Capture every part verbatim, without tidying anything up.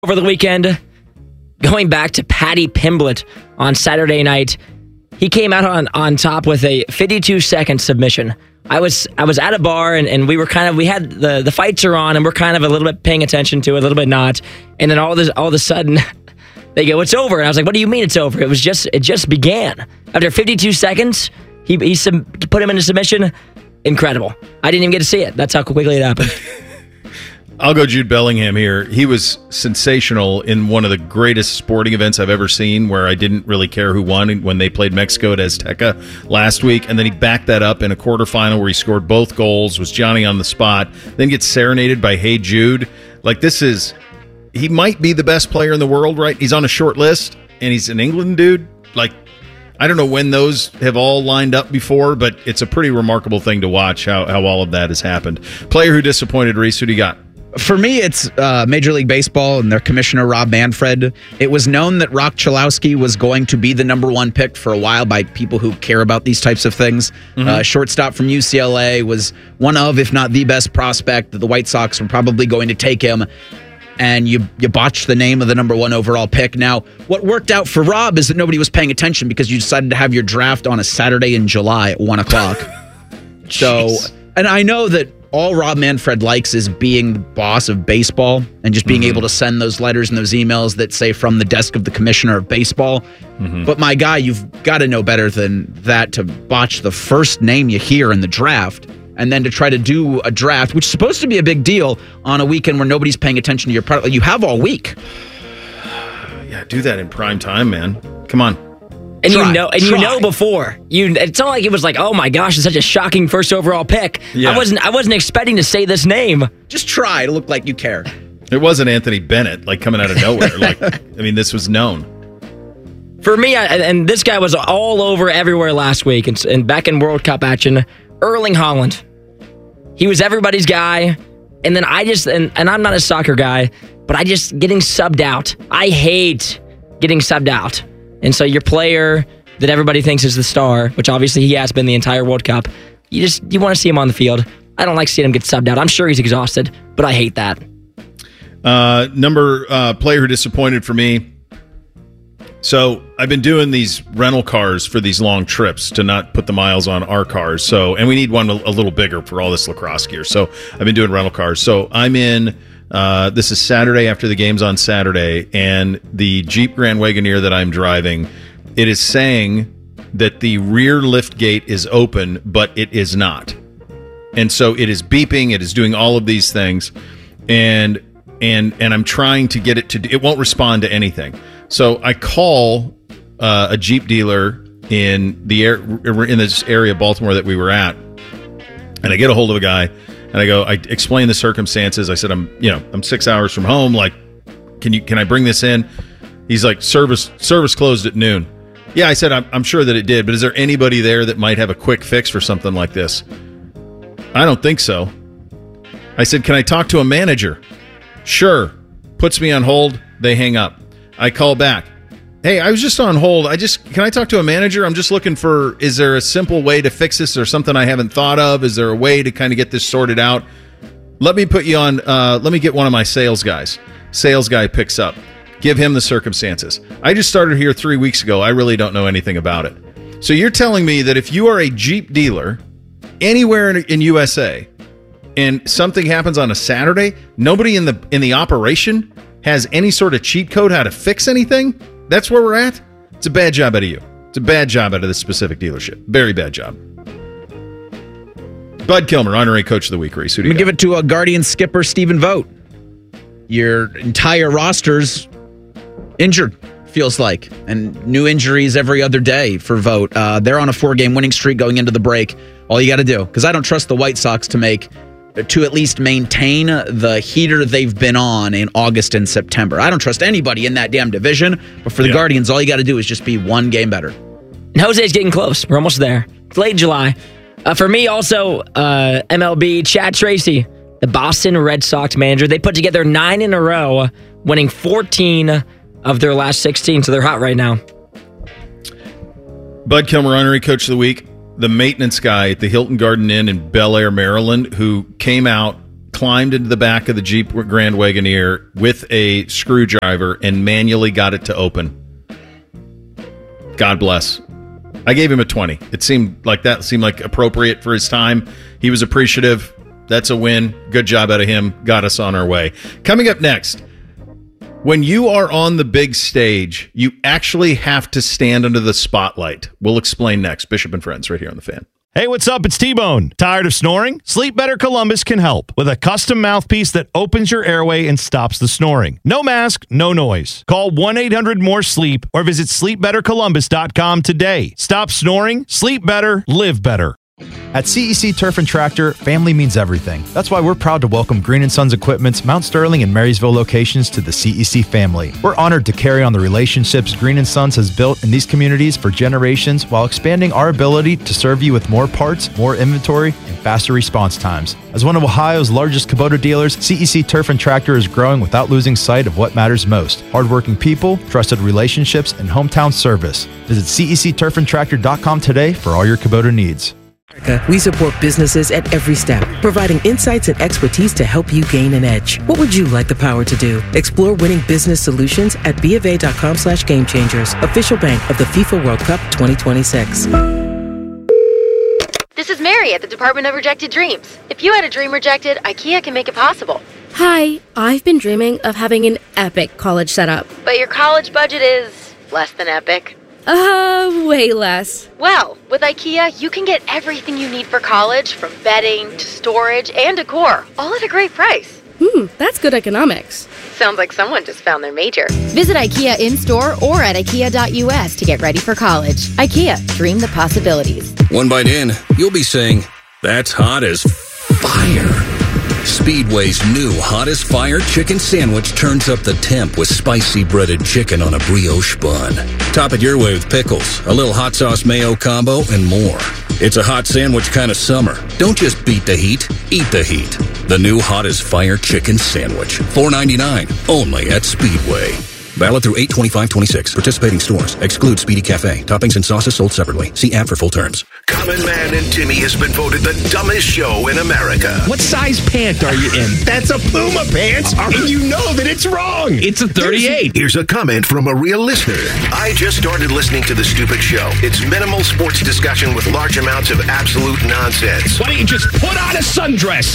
Over the weekend, going back to Paddy Pimblett on Saturday night, he came out on, on top with a fifty-two second submission. I was I was at a bar and, and we were kind of we had the, the fights are on and we're kind of a little bit paying attention to it, a little bit not. And then all this all of a sudden they go, "It's over." And I was like, "What do you mean it's over?" It was just it just began. After fifty-two seconds, he he sub, put him into submission. Incredible. I didn't even get to see it. That's how quickly it happened. I'll go Jude Bellingham here. He was sensational in one of the greatest sporting events I've ever seen, where I didn't really care who won when they played Mexico at Azteca last week. And then he backed that up in a quarterfinal where he scored both goals, was Johnny on the spot, then gets serenaded by Hey Jude. Like, this is, he might be the best player in the world, right? He's on a short list, and he's an England dude. Like, I don't know when those have all lined up before, but it's a pretty remarkable thing to watch how, how all of that has happened. Player who disappointed, Reese, who do you got? For me, it's uh, Major League Baseball and their commissioner, Rob Manfred. It was known that Rock Chalowski was going to be the number one pick for a while by people who care about these types of things. Mm-hmm. Uh, shortstop from U C L A was one of, if not the best prospect. The White Sox were probably going to take him. And you you botched the name of the number one overall pick. Now, what worked out for Rob is that nobody was paying attention because you decided to have your draft on a Saturday in July at one o'clock. So, and I know that all Rob Manfred likes is being the boss of baseball and just being mm-hmm. able to send those letters and those emails that say from the desk of the commissioner of baseball. Mm-hmm. But my guy, you've got to know better than that to botch the first name you hear in the draft and then to try to do a draft, which is supposed to be a big deal on a weekend where nobody's paying attention to your product. You have all week. Yeah, do that in prime time, man. Come on. And Try, you know, and try. you know before you, it's not like it was like, oh my gosh, it's such a shocking first overall pick. Yeah. I wasn't, I wasn't expecting to say this name. Just try to look like you care. It wasn't Anthony Bennett, like coming out of nowhere. Like, I mean, this was known. For me, I, and this guy was all over everywhere last week, and, and back in World Cup action, Erling Haaland. He was everybody's guy, and then I just, and, and I'm not a soccer guy, but I just getting subbed out. I hate getting subbed out. And so your player that everybody thinks is the star, which obviously he has been the entire World Cup, you just you want to see him on the field. I don't like seeing him get subbed out. I'm sure he's exhausted, but I hate that. Uh, number uh, player who disappointed for me. So I've been doing these rental cars for these long trips to not put the miles on our cars. So, and we need one a, a little bigger for all this lacrosse gear. So I've been doing rental cars. So I'm in. Uh, this is Saturday after the game's on Saturday, and the Jeep Grand Wagoneer that I'm driving, it is saying that the rear lift gate is open, but it is not. And so it is beeping, it is doing all of these things, and and and I'm trying to get it to, it won't respond to anything. So I call uh, a Jeep dealer in the air, in this area of Baltimore that we were at, and I get a hold of a guy. And I go, I explain the circumstances. I said, I'm, you know, I'm six hours from home. Like, can you, can I bring this in? He's like, service, service closed at noon. Yeah, I said, I'm, I'm sure that it did, but is there anybody there that might have a quick fix for something like this? I don't think so. I said, can I talk to a manager? Sure. Puts me on hold. They hang up. I call back. Hey, I was just on hold. I just, can I talk to a manager? I'm just looking for, is there a simple way to fix this or something I haven't thought of? Is there a way to kind of get this sorted out? Let me put you on, uh, let me get one of my sales guys. Sales guy picks up. Give him the circumstances. I just started here three weeks ago. I really don't know anything about it. So you're telling me that if you are a Jeep dealer anywhere in, in U S A and something happens on a Saturday, nobody in the in the operation has any sort of cheat code how to fix anything? That's where we're at? It's a bad job out of you. It's a bad job out of this specific dealership. Very bad job. Bud Kilmer, honorary coach of the week, Reese. Who do you I'm going to give it to a Guardian skipper, Stephen Vogt. Your entire roster's injured, feels like, and new injuries every other day for Vogt. Uh, they're on a four-game winning streak going into the break. All you got to do, because I don't trust the White Sox to make to at least maintain the heater they've been on in August and September. I don't trust anybody in that damn division, but for the yeah. Guardians, all you got to do is just be one game better. And Jose's getting close. We're almost there. It's late July. Uh, for me, also, uh, M L B, Chad Tracy, the Boston Red Sox manager. They put together nine in a row, winning fourteen of their last sixteen, so they're hot right now. Bud Kilmer, honorary coach of the week. The maintenance guy at the Hilton Garden Inn in Bel Air, Maryland, who came out climbed into the back of the Jeep Grand Wagoneer with a screwdriver and manually got it to open. God bless. I gave him a twenty. It seemed like that seemed like appropriate for his time. He was appreciative. That's a win. Good job out of him. Got us on our way. Coming up next, when you are on the big stage, you actually have to stand under the spotlight. We'll explain next. Bishop and Friends right here on The Fan. Hey, what's up? It's T-Bone. Tired of snoring? Sleep Better Columbus can help with a custom mouthpiece that opens your airway and stops the snoring. No mask, no noise. Call one eight hundred more sleep or visit sleep better columbus dot com today. Stop snoring, sleep better, live better. At C E C Turf and Tractor, family means everything. That's why we're proud to welcome Green and Sons Equipment's Mount Sterling and Marysville locations to the C E C family. We're honored to carry on the relationships Green and Sons has built in these communities for generations while expanding our ability to serve you with more parts, more inventory, and faster response times. As one of Ohio's largest Kubota dealers, C E C Turf and Tractor is growing without losing sight of what matters most: hardworking people, trusted relationships, and hometown service. Visit C E C turf and tractor dot com today for all your Kubota needs. We support businesses at every step, providing insights and expertise to help you gain an edge. What would you like the power to do? Explore winning business solutions at bofa.com slash game changers, official bank of the FIFA World Cup twenty twenty-six. This is Mary at the Department of Rejected Dreams. If you had a dream rejected, IKEA can make it possible. Hi, I've been dreaming of having an epic college setup. But your college budget is less than epic. Uh, way less. Well, with IKEA, you can get everything you need for college, from bedding to storage and decor, all at a great price. Hmm, that's good economics. Sounds like someone just found their major. Visit IKEA in-store or at ikea dot u s to get ready for college. IKEA, dream the possibilities. One bite in, you'll be saying, that's hot as fire. Speedway's new Hot as Fire chicken sandwich turns up the temp with spicy breaded chicken on a brioche bun. Top it your way with pickles, a little hot sauce mayo combo, and more. It's a hot sandwich kind of summer. Don't just beat the heat, eat the heat. The new Hot as Fire chicken sandwich. four ninety-nine, only at Speedway. Valid through eight twenty-five twenty-six. Participating stores. Exclude Speedy Cafe. Toppings and sauces sold separately. See app for full terms. Common Man and Timmy has been voted the dumbest show in America. What size pant are you in? That's a Puma pants, and you know that it's wrong. It's a thirty-eight. Here's a comment from a real listener. I just started listening to The Stupid Show. It's minimal sports discussion with large amounts of absolute nonsense. Why don't you just put on a sundress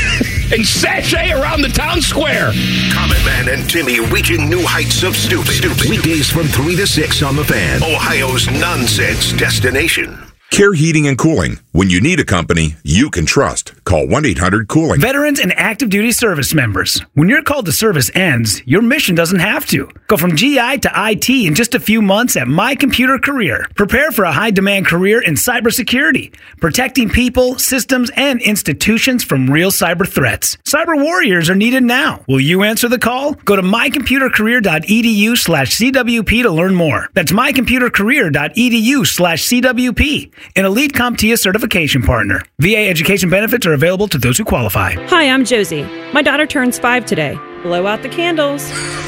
and sashay around the town square? Common Man and Timmy reaching new heights of stupid. Stupid. Weekdays from three to six on The Fan, Ohio's nonsense destination. Care Heating and Cooling. When you need a company you can trust, call one eight hundred cooling. Veterans and active duty service members. When your call to service ends, your mission doesn't have to. Go from G I to I T in just a few months at My Computer Career. Prepare for a high-demand career in cybersecurity, protecting people, systems, and institutions from real cyber threats. Cyber warriors are needed now. Will you answer the call? Go to my computer career dot e d u slash c w p to learn more. That's my computer career dot e d u slash c w p. An elite CompTIA certification partner. V A education benefits are available to those who qualify. Hi, I'm Josie. My daughter turns five today. Blow out the candles.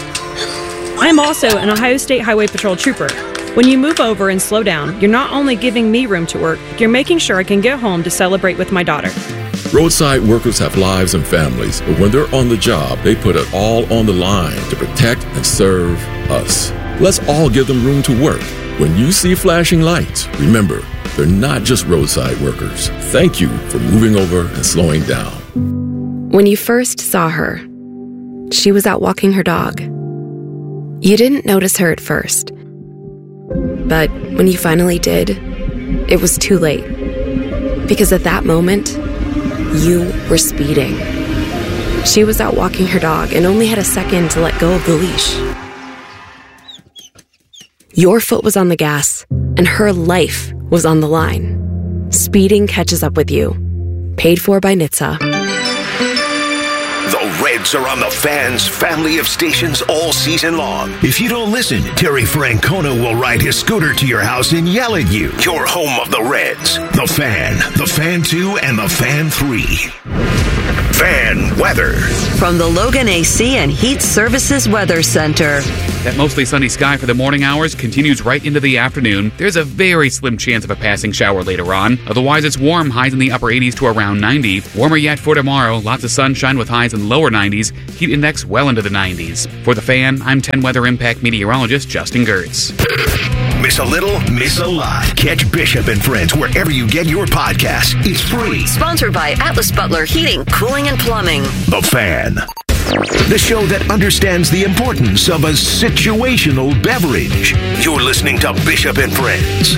I'm also an Ohio State Highway Patrol trooper. When you move over and slow down, you're not only giving me room to work, you're making sure I can get home to celebrate with my daughter. Roadside workers have lives and families, but when they're on the job, they put it all on the line to protect and serve us. Let's all give them room to work. When you see flashing lights, remember, they're not just roadside workers. Thank you for moving over and slowing down. When you first saw her, she was out walking her dog. You didn't notice her at first. But when you finally did, it was too late. Because at that moment, you were speeding. She was out walking her dog and only had a second to let go of the leash. Your foot was on the gas, and her life was on the line. Speeding catches up with you. Paid for by N H T S A. The Reds are on the Fan's family of stations all season long. If you don't listen, Terry Francona will ride his scooter to your house and yell at you. You're home of the Reds. The Fan, the Fan two, and the Fan three. Fan weather. From the Logan A C and Heat Services Weather Center. That mostly sunny sky for the morning hours continues right into the afternoon. There's a very slim chance of a passing shower later on. Otherwise, it's warm, highs in the upper eighties to around ninety. Warmer yet for tomorrow. Lots of sunshine with highs in the lower nineties. Heat index well into the nineties. For the Fan, I'm ten Weather Impact meteorologist Justin Gertz. Miss a little, miss a lot. Catch Bishop and Friends wherever you get your podcasts. It's free. Sponsored by Atlas Butler Heating, Cooling, and Plumbing. The Fan. The show that understands the importance of a situational beverage. You're listening to Bishop and Friends.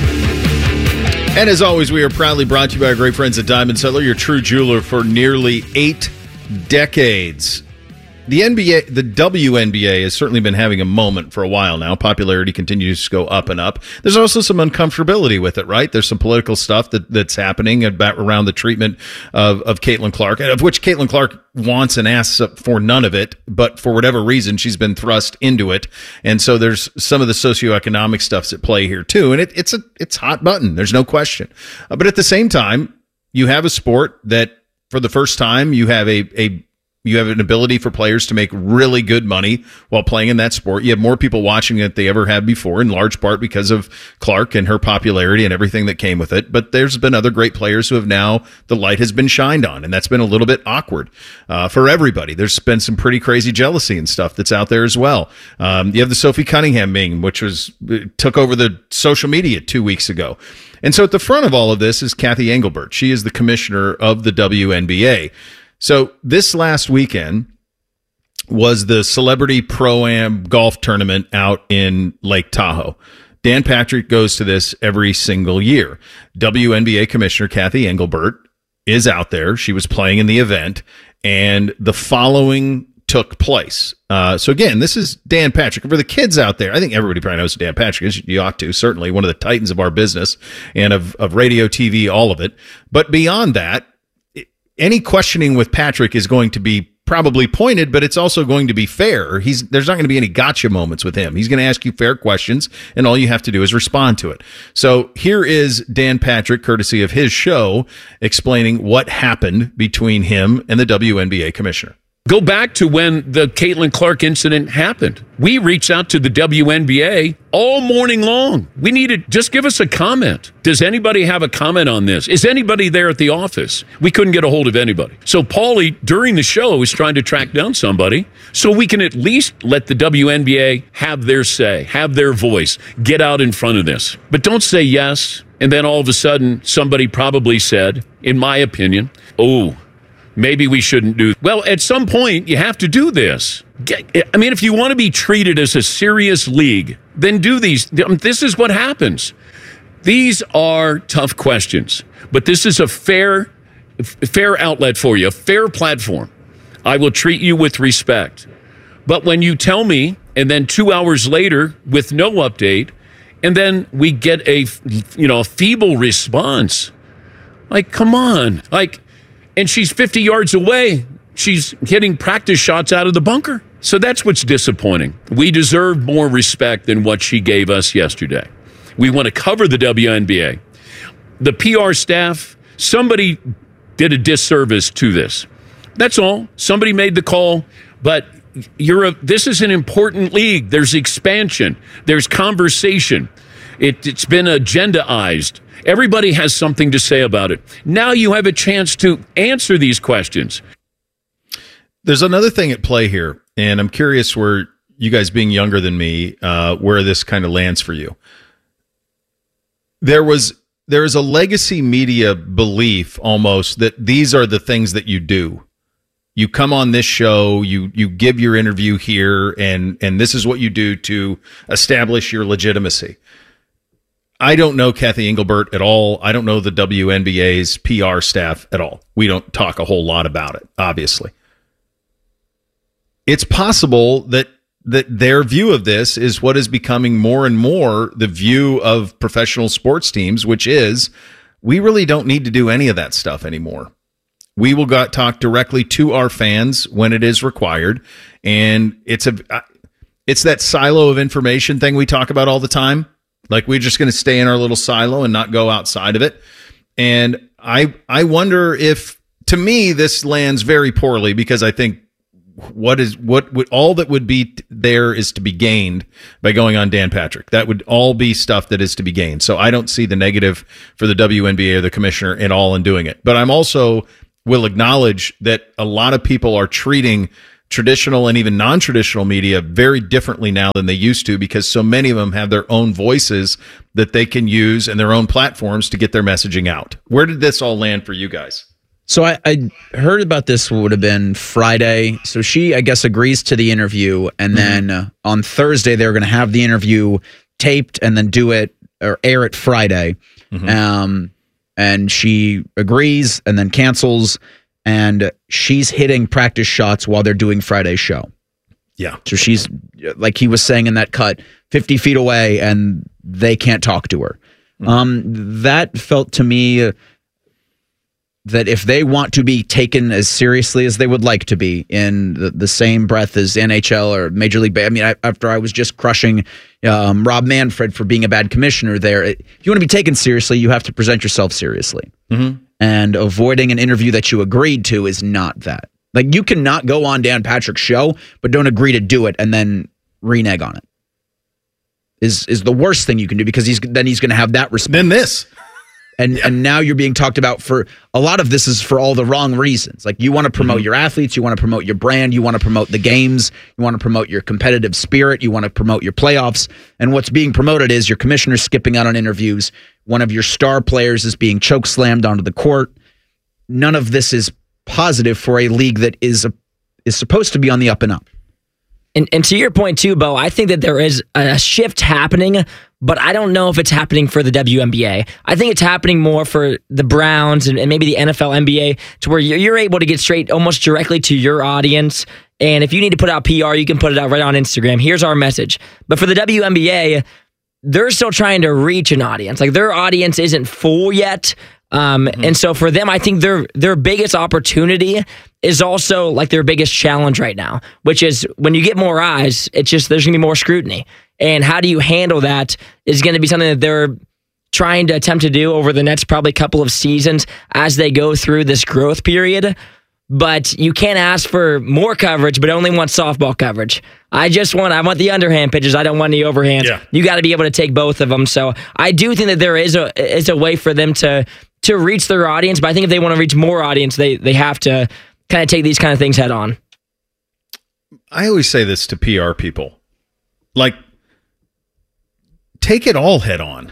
And as always, we are proudly brought to you by our great friends at Diamond Settler, your true jeweler for nearly eight decades. The N B A, the W N B A has certainly been having a moment for a while now. Popularity continues to go up and up. There's also some uncomfortability with it, right? There's some political stuff that, that's happening about around the treatment of, of Caitlin Clark, of which Caitlin Clark wants and asks for none of it, but for whatever reason, she's been thrust into it. And so there's some of the socioeconomic stuff's at play here too. And it, it's a, it's hot button. There's no question. Uh, but at the same time, you have a sport that for the first time, you have a, a, You have an ability for players to make really good money while playing in that sport. You have more people watching it than they ever have before, in large part because of Clark and her popularity and everything that came with it. But there's been other great players who have now, the light has been shined on, and that's been a little bit awkward uh, for everybody. There's been some pretty crazy jealousy and stuff that's out there as well. Um, you have the Sophie Cunningham meme, which was took over the social media two weeks ago. And so at the front of all of this is Cathy Engelbert. She is the commissioner of the W N B A. So this last weekend was the Celebrity Pro-Am golf tournament out in Lake Tahoe. Dan Patrick goes to this every single year. W N B A Commissioner Cathy Engelbert is out there. She was playing in the event, and the following took place. Uh, so again, this is Dan Patrick. For the kids out there, I think everybody probably knows who Dan Patrick is. You ought to, certainly one of the titans of our business and of, of radio, T V, all of it. But beyond that, any questioning with Patrick is going to be probably pointed, but it's also going to be fair. He's there's not going to be any gotcha moments with him. He's going to ask you fair questions, and all you have to do is respond to it. So here is Dan Patrick, courtesy of his show, explaining what happened between him and the W N B A commissioner. Go back to when the Caitlin Clark incident happened. We reached out to the W N B A all morning long. We needed, just give us a comment. Does anybody have a comment on this? Is anybody there at the office? We couldn't get a hold of anybody. So Paulie, during the show, is trying to track down somebody so we can at least let the W N B A have their say, have their voice, get out in front of this. But don't say yes, and then all of a sudden somebody probably said, in my opinion, oh, maybe we shouldn't do. Well, at some point, you have to do this. I mean, if you want to be treated as a serious league, then do these. This is what happens. These are tough questions, but this is a fair, fair outlet for you, a fair platform. I will treat you with respect. But when you tell me, and then two hours later, with no update, and then we get a, you know, a feeble response, like, come on, like. And she's fifty yards away. She's hitting practice shots out of the bunker. So that's what's disappointing. We deserve more respect than what she gave us yesterday. We want to cover the W N B A. The P R staff, somebody did a disservice to this. That's all. Somebody made the call, but you're a, this is an important league. There's expansion. There's conversation. It, it's been agendaized. Everybody has something to say about it. Now you have a chance to answer these questions. There's another thing at play here, and I'm curious where you guys being younger than me, uh, where this kind of lands for you. There was there is a legacy media belief almost that these are the things that you do. You come on this show, you you give your interview here, and and this is what you do to establish your legitimacy. I don't know Cathy Engelbert at all. I don't know the W N B A's P R staff at all. We don't talk a whole lot about it, obviously. It's possible that that their view of this is what is becoming more and more the view of professional sports teams, which is we really don't need to do any of that stuff anymore. We will got, talk directly to our fans when it is required, and it's a it's that silo of information thing we talk about all the time. Like we're just going to stay in our little silo and not go outside of it. And I I wonder if to me, this lands very poorly because I think what is what would all that would be t- there is to be gained by going on Dan Patrick. That would all be stuff that is to be gained. So I don't see the negative for the W N B A or the commissioner at all in doing it. But I'm also will acknowledge that a lot of people are treating traditional and even non-traditional media very differently now than they used to, because so many of them have their own voices that they can use and their own platforms to get their messaging out. Where did this all land for you guys? So I, I heard about this would have been Friday. So she, I guess, agrees to the interview. And mm-hmm. then uh, on Thursday, they're going to have the interview taped and then do it or air it Friday. Mm-hmm. Um, and she agrees and then cancels. And she's hitting practice shots while they're doing Friday's show. Yeah. So she's, like he was saying in that cut, fifty feet away and they can't talk to her. Mm-hmm. Um, that felt to me... Uh, that if they want to be taken as seriously as they would like to be in the, the same breath as N H L or Major League Baseball, I mean, I, after I was just crushing um, Rob Manfred for being a bad commissioner there, it, if you want to be taken seriously, you have to present yourself seriously. Mm-hmm. And avoiding an interview that you agreed to is not that. Like, you cannot go on Dan Patrick's show, but don't agree to do it and then renege on it. Is is the worst thing you can do, because he's then he's going to have that response. Then this. And yeah. and now you're being talked about for a lot of this is for all the wrong reasons. Like, you want to promote mm-hmm. your athletes, you want to promote your brand, you want to promote the games, you want to promote your competitive spirit, you want to promote your playoffs. And what's being promoted is your commissioner skipping out on interviews. One of your star players is being choke slammed onto the court. None of this is positive for a league that is a, is supposed to be on the up and up. And, and to your point too, Bo, I think that there is a shift happening, but I don't know if it's happening for the W N B A. I think it's happening more for the Browns and, and maybe the N F L, N B A, to where you're, you're able to get straight almost directly to your audience. And if you need to put out P R, you can put it out right on Instagram. Here's our message. But for the W N B A, they're still trying to reach an audience. Like, their audience isn't full yet. Um, mm-hmm. And so for them, I think their their biggest opportunity is also like their biggest challenge right now, which is when you get more eyes, it's just there's going to be more scrutiny. And how do you handle that is going to be something that they're trying to attempt to do over the next probably couple of seasons as they go through this growth period. But you can't ask for more coverage, but only want softball coverage. I just want I want the underhand pitches. I don't want the overhands. Yeah. You got to be able to take both of them. So I do think that there is a is a way for them to to reach their audience. But I think if they want to reach more audience, they they have to kind of take these kind of things head on. I always say this to P R people, like, take it all head on.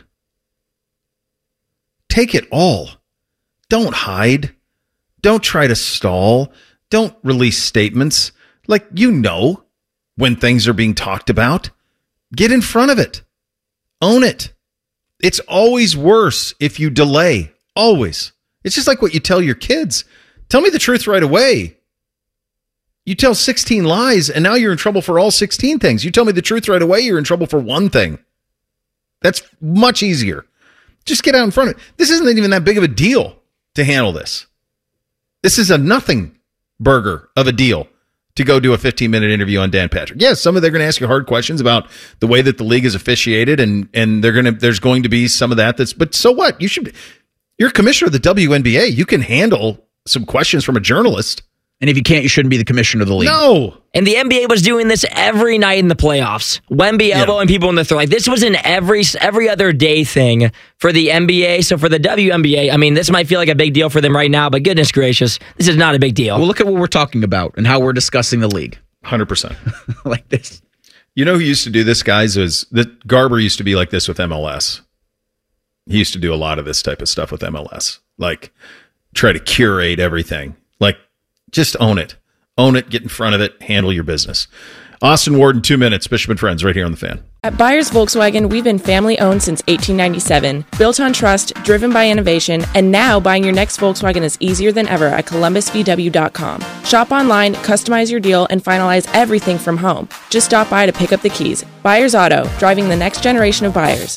Take it all. Don't hide. Don't try to stall. Don't release statements. Like, you know when things are being talked about. Get in front of it. Own it. It's always worse if you delay. Always. It's just like what you tell your kids. Tell me the truth right away. You tell sixteen lies, and now you're in trouble for all sixteen things. You tell me the truth right away, you're in trouble for one thing. That's much easier. Just get out in front of it. This isn't even that big of a deal to handle this. This is a nothing burger of a deal to go do a fifteen-minute interview on Dan Patrick. Yes, some of they're going to ask you hard questions about the way that the league is officiated, and and they're going to there's going to be some of that. That's but so what? You should. You're commissioner of the W N B A. You can handle some questions from a journalist. And if you can't, you shouldn't be the commissioner of the league. No. And the N B A was doing this every night in the playoffs. Wemby elbowing yeah. people in the throat. Like, this was an every every other day thing for the N B A. So for the W N B A, I mean, this might feel like a big deal for them right now, but goodness gracious, this is not a big deal. Well, look at what we're talking about and how we're discussing the league. one hundred percent. Like this. You know who used to do this, guys? Was that Garber used to be like this with M L S. He used to do a lot of this type of stuff with M L S. Like, try to curate everything. Like, just own it. Own it, get in front of it, handle your business. Austin Ward in two minutes, Bishop and Friends, right here on The Fan. At Byers Volkswagen, we've been family-owned since eighteen ninety-seven, built on trust, driven by innovation, and now buying your next Volkswagen is easier than ever at columbus v w dot com. Shop online, customize your deal, and finalize everything from home. Just stop by to pick up the keys. Byers Auto, driving the next generation of buyers.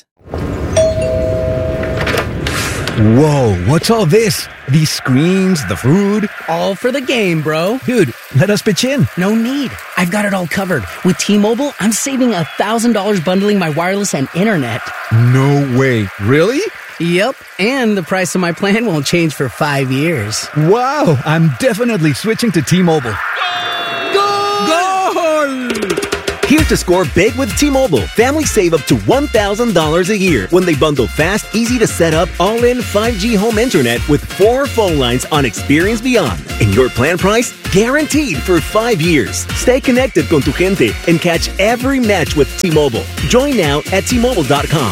Whoa, what's all this? These screens, the food? All for the game, bro. Dude, let us pitch in. No need. I've got it all covered. With T-Mobile, I'm saving one thousand dollars bundling my wireless and internet. No way. Really? Yep, and the price of my plan won't change for five years. Wow, I'm definitely switching to T-Mobile. Goal! Here to score big with T-Mobile. Families save up to one thousand dollars a year when they bundle fast, easy to set up, all-in five G home internet with four phone lines on Experience Beyond. And your plan price? Guaranteed for five years. Stay connected con tu gente and catch every match with T-Mobile. Join now at T Mobile dot com.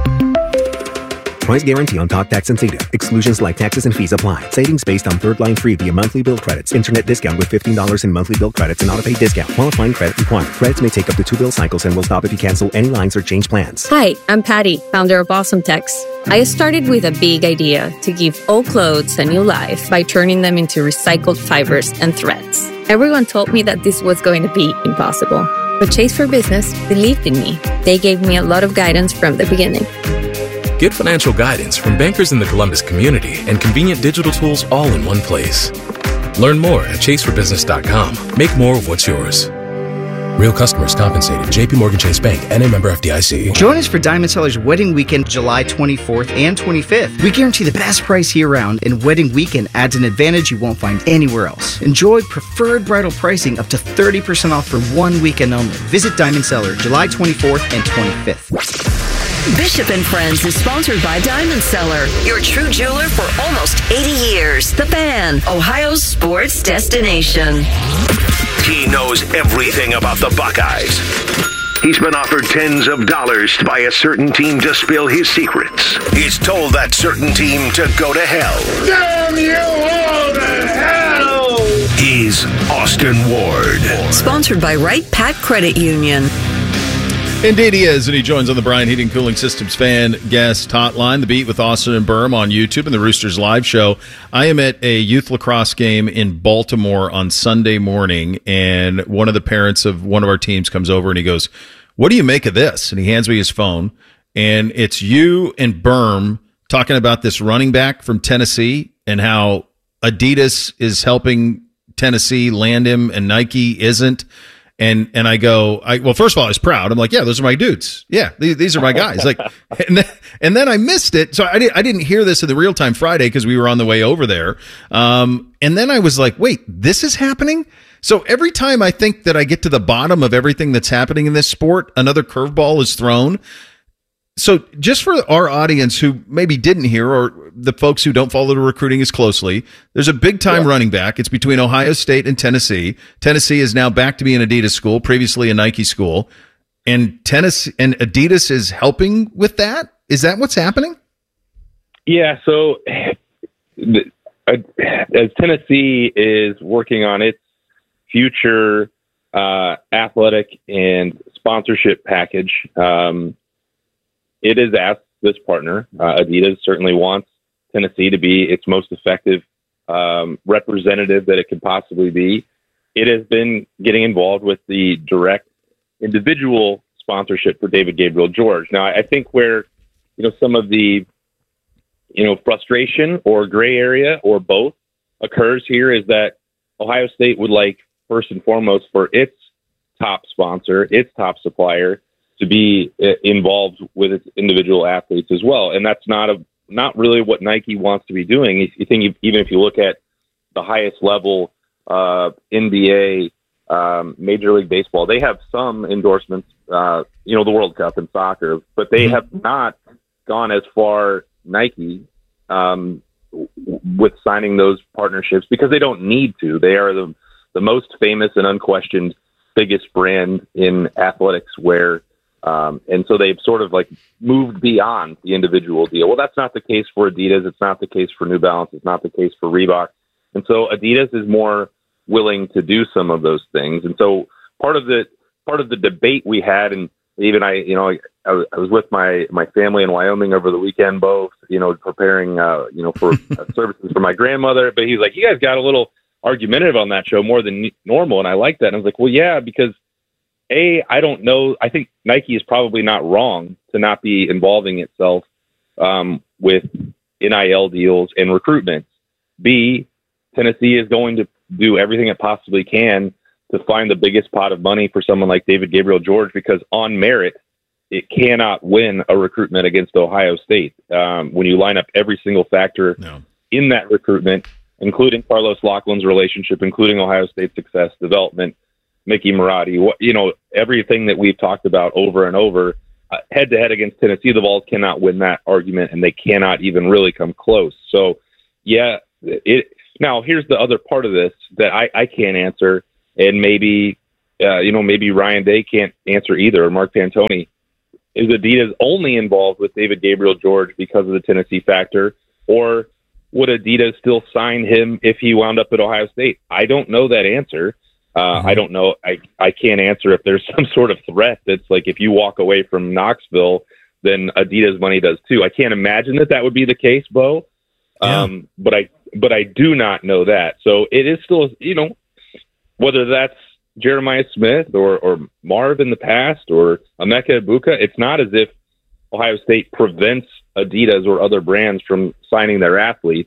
Price guarantee on talk, text, and data. Exclusions like taxes and fees apply. Savings based on third line free via monthly bill credits. Internet discount with fifteen dollars in monthly bill credits and auto-pay discount. Qualifying credit required. Credits may take up to two bill cycles and will stop if you cancel any lines or change plans. Hi, I'm Patty, founder of Awesome Tex. I started with a big idea to give old clothes a new life by turning them into recycled fibers and threads. Everyone told me that this was going to be impossible. But Chase for Business believed in me. They gave me a lot of guidance from the beginning. Get financial guidance from bankers in the Columbus community and convenient digital tools all in one place. Learn more at chase for business dot com. Make more of what's yours. Real customers compensated. J P Morgan Chase Bank, N A member F D I C. Join us for Diamond Seller's Wedding Weekend, July twenty-fourth and twenty-fifth. We guarantee the best price year-round, and Wedding Weekend adds an advantage you won't find anywhere else. Enjoy preferred bridal pricing up to thirty percent off for one weekend only. Visit Diamond Seller, July twenty-fourth and twenty-fifth. Bishop and Friends is sponsored by Diamond Seller, your true jeweler for almost eighty years. The Fan, Ohio's sports destination. He knows everything about the Buckeyes. He's been offered tens of dollars by a certain team to spill his secrets. He's told that certain team to go to hell. Damn you all to hell! He's Austin Ward. Sponsored by Wright Pat Credit Union. Indeed he is, and he joins on the Brian Heating Cooling Systems fan guest hotline, The Beat with Austin and Berm on YouTube and the Roosters live show. I am at a youth lacrosse game in Baltimore on Sunday morning, and one of the parents of one of our teams comes over and he goes, "What do you make of this?" And he hands me his phone, and it's you and Berm talking about this running back from Tennessee and how Adidas is helping Tennessee land him and Nike isn't. And and I go, I well, first of all, I was proud. I'm like, yeah, those are my dudes. Yeah, these, these are my guys. Like, and then, and then I missed it. So I didn't I didn't hear this in the real time Friday because we were on the way over there. Um, and then I was like, wait, this is happening. So every time I think that I get to the bottom of everything that's happening in this sport, another curveball is thrown. So just for our audience who maybe didn't hear, or the folks who don't follow the recruiting as closely, there's a big time yeah. running back. It's between Ohio State and Tennessee. Tennessee is now back to be an Adidas school, previously a Nike school, and Tennessee and Adidas is helping with that. Is that what's happening? Yeah. So as Tennessee is working on its future uh, athletic and sponsorship package, um, it is asked this partner, uh, Adidas certainly wants Tennessee to be its most effective um, representative that it could possibly be. It has been getting involved with the direct individual sponsorship for David Gabriel George. Now, I think where, you know, some of the, you know, frustration or gray area or both occurs here is that Ohio State would like, first and foremost, for its top sponsor, its top supplier, to be involved with its individual athletes as well. And that's not a not really what Nike wants to be doing. You think even if you look at the highest level, uh, N B A, um, Major League Baseball, they have some endorsements, uh, you know, the World Cup and soccer, but they have not gone as far Nike um, with signing those partnerships because they don't need to. They are the, the most famous and unquestioned biggest brand in athletics where Um, and so they've sort of like moved beyond the individual deal. Well, that's not the case for Adidas. It's not the case for New Balance. It's not the case for Reebok. And so Adidas is more willing to do some of those things. And so part of the, part of the debate we had, and even I, you know, I, I was with my, my family in Wyoming over the weekend, both, you know, preparing, uh, you know, for uh, services for my grandmother, but he's like, you guys got a little argumentative on that show more than normal. And I like that. And I was like, well, yeah, because A, I don't know. I think Nike is probably not wrong to not be involving itself um, with N I L deals and recruitment. B, Tennessee is going to do everything it possibly can to find the biggest pot of money for someone like David Gabriel George, because on merit, it cannot win a recruitment against Ohio State. Um, when you line up every single factor no. in that recruitment, including Carlos Laughlin's relationship, including Ohio State's success, development, Mickey Marotti, what, you know, everything that we've talked about over and over, uh, head-to-head against Tennessee, the Vols cannot win that argument, and they cannot even really come close. So, yeah, it. Now, here's the other part of this that I, I can't answer, and maybe, uh, you know, maybe Ryan Day can't answer either, or Mark Pantoni. Is Adidas only involved with David Gabriel George because of the Tennessee factor, or would Adidas still sign him if he wound up at Ohio State? I don't know that answer. Uh, mm-hmm. I don't know. I, I can't answer if there's some sort of threat that's like, if you walk away from Knoxville, then Adidas money does too. I can't imagine that that would be the case, Bo. Yeah. Um, but I, but I do not know that. So it is still, you know, whether that's Jeremiah Smith or, or Marv in the past or Emeka Ibuka, it's not as if Ohio State prevents Adidas or other brands from signing their athletes.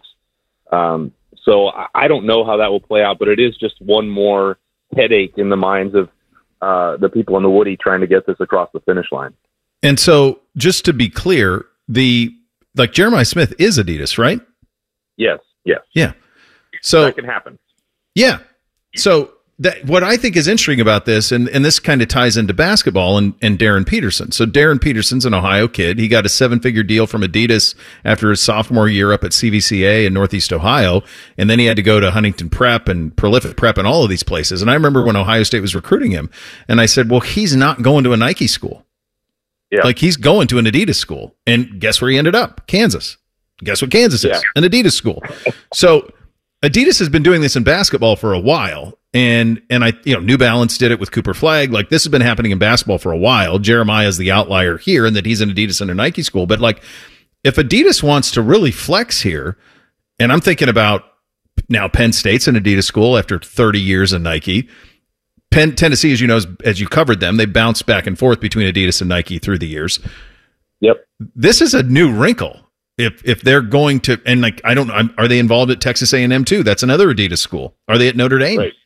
Um, so I, I don't know how that will play out, but it is just one more headache in the minds of uh, the people in the Woody trying to get this across the finish line. And so just to be clear, the like Jeremiah Smith is Adidas, right? Yes. Yes. Yeah. So that can happen. Yeah. So that what I think is interesting about this, and, and this kind of ties into basketball and, and Darren Peterson. So Darren Peterson's an Ohio kid. He got a seven-figure deal from Adidas after his sophomore year up at C V C A in Northeast Ohio, and then he had to go to Huntington Prep and Prolific Prep and all of these places. And I remember when Ohio State was recruiting him, and I said, well, he's not going to a Nike school. Yeah. Like, he's going to an Adidas school. And guess where he ended up? Kansas. Guess what Kansas is? Yeah. An Adidas school. So Adidas has been doing this in basketball for a while. And and I, you know, New Balance did it with Cooper Flagg. Like, this has been happening in basketball for a while. Jeremiah is the outlier here in that he's an Adidas and a Nike school. But like, if Adidas wants to really flex here, and I'm thinking about now Penn State's an Adidas school after thirty years in Nike. Penn, Tennessee, as you know, as, as you covered them, they bounced back and forth between Adidas and Nike through the years. Yep. This is a new wrinkle. If if they're going to, and like, I don't know, are they involved at Texas A and M too? That's another Adidas school. Are they at Notre Dame? Right.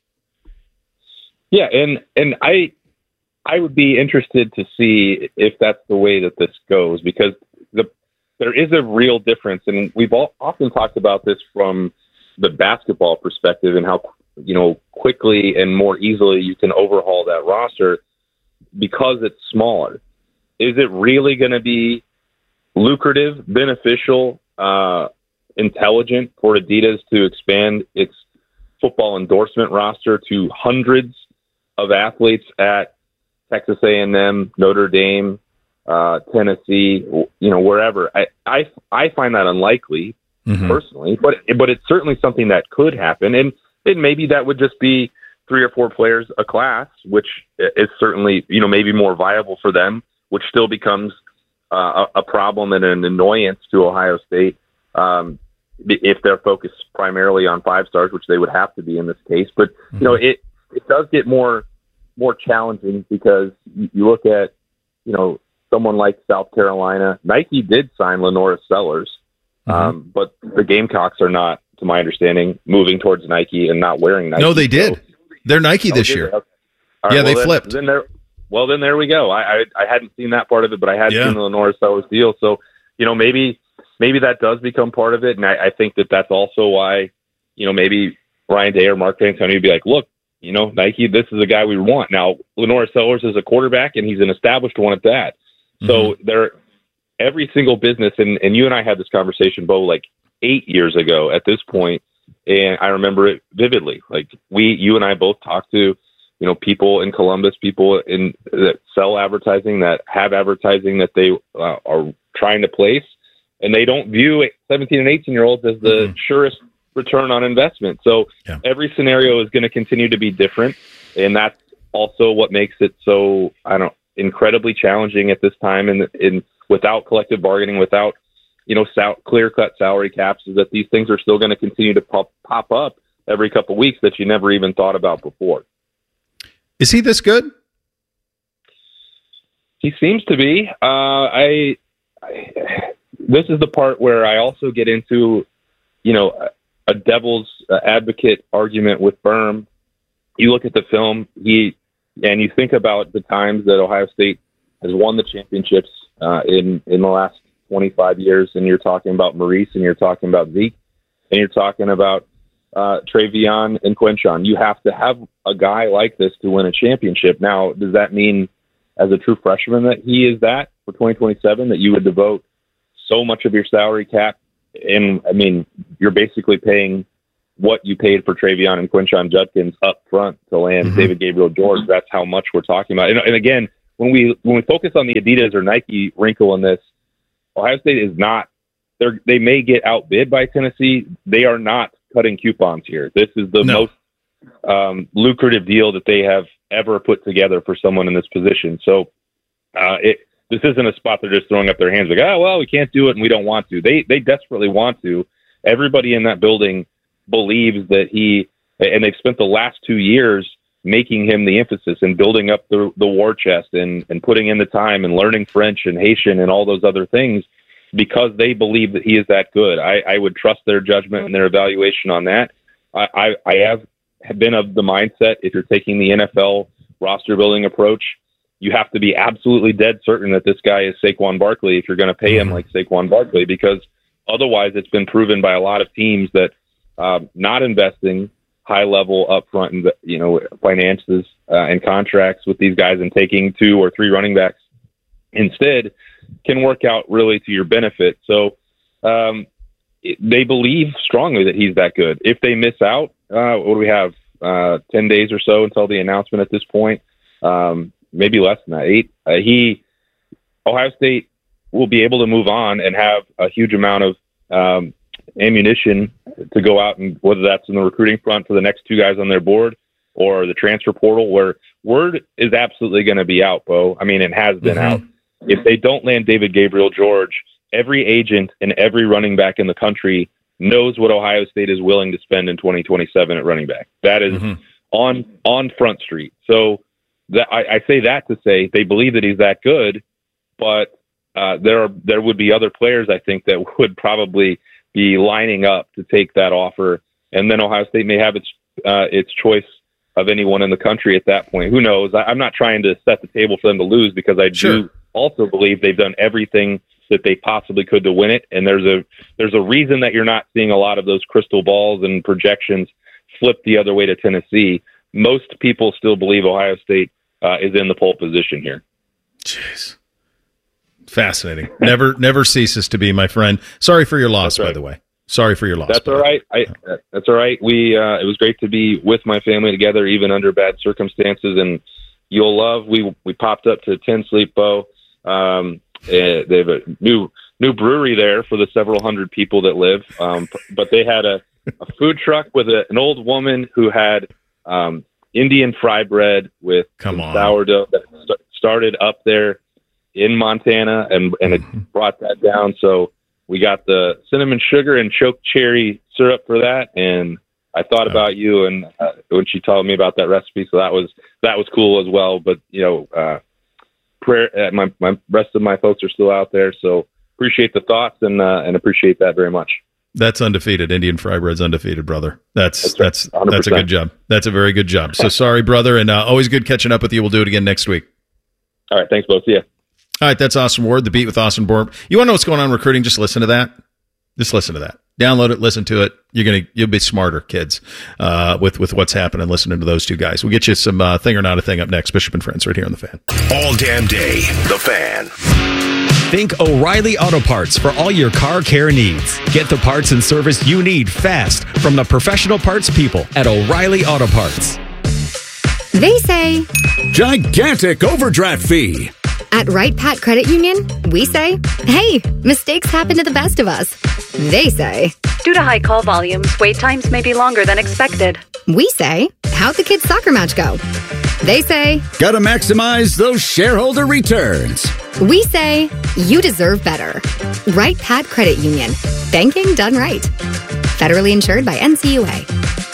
Yeah, and and I I would be interested to see if that's the way that this goes, because the there is a real difference, and we've all often talked about this from the basketball perspective and how, you know, quickly and more easily you can overhaul that roster because it's smaller. Is it really going to be lucrative, beneficial, uh, intelligent for Adidas to expand its football endorsement roster to hundreds of athletes at Texas A and M, Notre Dame, uh, Tennessee, you know, wherever? I, I, I find that unlikely mm-hmm. personally, but but it's certainly something that could happen, and, and maybe that would just be three or four players a class, which is certainly, you know, maybe more viable for them, which still becomes uh, a, a problem and an annoyance to Ohio State um, if they're focused primarily on five stars, which they would have to be in this case. But mm-hmm. you know, it it does get more more challenging because you, you look at, you know, someone like South Carolina. Nike did sign Lenora Sellers, mm-hmm. um, but the Gamecocks are not, to my understanding, moving towards Nike and not wearing Nike. No, they did. So, They're Nike oh, this did year. They? Okay. Right, yeah, well, they then, flipped. Then there, well, then there we go. I, I I hadn't seen that part of it, but I had yeah. seen the Lenora Sellers deal. So, you know, maybe maybe that does become part of it, and I, I think that that's also why, you know, maybe Ryan Day or Mark Pantoni would be like, look, you know, Nike, this is the guy we want. Now, Lenora Sellers is a quarterback, and he's an established one at that. Mm-hmm. So there, every single business, and, and you and I had this conversation, Bo, like eight years ago at this point, and I remember it vividly. Like we, you and I both talked to, you know, people in Columbus, people in that sell advertising, that have advertising that they uh, are trying to place, and they don't view seventeen and eighteen year olds as the mm-hmm. surest return on investment. So yeah. every scenario is going to continue to be different, and that's also what makes it so, I don't, incredibly challenging at this time. And in, in without collective bargaining, without, you know, sal- clear-cut salary caps, is that these things are still going to continue to pop pop up every couple of weeks that you never even thought about before. Is he this good? He seems to be. Uh, I, I. This is the part where I also get into, you know, a, a devil's advocate argument with Berm. You look at the film, he, and you think about the times that Ohio State has won the championships uh, in in the last twenty-five years, and you're talking about Maurice, and you're talking about Zeke, and you're talking about uh, Travion and Quinshon. You have to have a guy like this to win a championship. Now, does that mean, as a true freshman, that he is that for twenty twenty-seven, that you would devote so much of your salary cap? And I mean, you're basically paying what you paid for Travion and Quinshon Judkins up front to land mm-hmm. David Gabriel George. That's how much we're talking about. And, and again, when we when we focus on the Adidas or Nike wrinkle in this, Ohio State is not. They they may get outbid by Tennessee. They are not cutting coupons here. This is the no. most um, lucrative deal that they have ever put together for someone in this position. So uh, it. This isn't a spot they're just throwing up their hands like, oh, well, we can't do it and we don't want to. They they desperately want to. Everybody in that building believes that he, and they've spent the last two years making him the emphasis and building up the the war chest and, and putting in the time and learning French and Haitian and all those other things because they believe that he is that good. I, I would trust their judgment and their evaluation on that. I, I, I have been of the mindset, if you're taking the N F L roster building approach, you have to be absolutely dead certain that this guy is Saquon Barkley if you're going to pay him like Saquon Barkley, because otherwise it's been proven by a lot of teams that uh, not investing high level upfront, you know, finances uh, and contracts with these guys and taking two or three running backs instead can work out really to your benefit. So um, it, they believe strongly that he's that good. If they miss out, uh, what do we have? Uh, ten days or so until the announcement at this point. Um, maybe less than that, eight. Uh, he, Ohio State will be able to move on and have a huge amount of um, ammunition to go out, and whether that's in the recruiting front for the next two guys on their board or the transfer portal, where word is absolutely going to be out, Bo. I mean, it has been mm-hmm. out. If they don't land David Gabriel George, every agent and every running back in the country knows what Ohio State is willing to spend in twenty twenty-seven at running back. That is mm-hmm. on on Front Street. So, That, I, I say that to say they believe that he's that good, but uh, there are there would be other players, I think, that would probably be lining up to take that offer, and then Ohio State may have its uh, its choice of anyone in the country at that point. Who knows? I, I'm not trying to set the table for them to lose, because I sure. do also believe they've done everything that they possibly could to win it, and there's a there's a reason that you're not seeing a lot of those crystal balls and projections flip the other way to Tennessee. Most people still believe Ohio State Uh, is in the pole position here. Jeez. Fascinating. Never never ceases to be, my friend. Sorry for your loss, right. by the way. Sorry for your loss. That's all right. I, that's all right. We uh, it was great to be with my family together, even under bad circumstances. And you'll love, we we popped up to Ten Sleep Bo. Um, they have a new new brewery there for the several hundred people that live. Um, but they had a, a food truck with a, an old woman who had um, Indian fry bread with Come on. sourdough that st- started up there in Montana and, and it brought that down. So we got the cinnamon sugar and choke cherry syrup for that. And I thought oh. about you and uh, when she told me about that recipe. So that was, that was cool as well. But you know, uh, prayer, uh, my, my rest of my folks are still out there. So appreciate the thoughts and, uh, and appreciate that very much. That's undefeated. Indian fry bread's undefeated, brother. That's that's that's, right. that's a good job. That's a very good job. So sorry, brother, and uh, always good catching up with you. We'll do it again next week. All right, thanks, both. See ya. All right, that's Austin Ward, the Beat with Austin Ward. You want to know what's going on in recruiting? Just listen to that. Just listen to that. Download it, listen to it. You're gonna you'll be smarter, kids, uh, with with what's happening. Listening to those two guys. We'll get you some uh, thing or not a thing up next. Bishop and Friends, right here on the Fan. All damn day, the Fan. Think O'Reilly Auto Parts for all your car care needs. Get the parts and service you need fast from the professional parts people at O'Reilly Auto Parts. They say, gigantic overdraft fee. At Right Pat Credit Union, we say, hey, mistakes happen to the best of us. They say, due to high call volumes, wait times may be longer than expected. We say, how'd the kids' soccer match go? They say, gotta maximize those shareholder returns. We say, you deserve better. Right Pat Credit Union. Banking done right. Federally insured by N C U A.